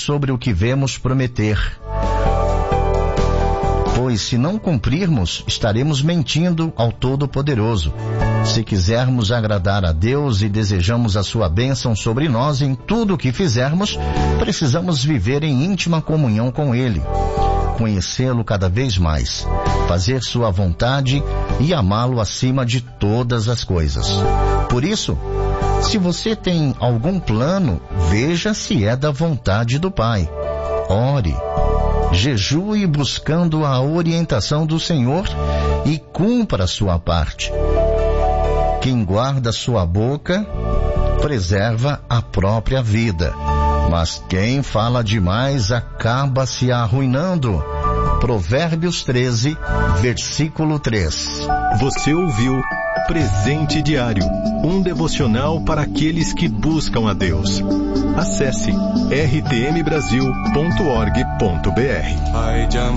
sobre o que vemos prometer. Pois se não cumprirmos, estaremos mentindo ao Todo-Poderoso. Se quisermos agradar a Deus e desejamos a sua bênção sobre nós em tudo o que fizermos, precisamos viver em íntima comunhão com Ele, conhecê-lo cada vez mais, fazer sua vontade e amá-lo acima de todas as coisas. Por isso, se você tem algum plano, veja se é da vontade do Pai. Ore, jejue buscando a orientação do Senhor e cumpra a sua parte. Quem guarda sua boca, preserva a própria vida. Mas quem fala demais acaba se arruinando. Provérbios 13, versículo 3. Você ouviu Presente Diário, um devocional para aqueles que buscam a Deus. Acesse rtmbrasil.org.br.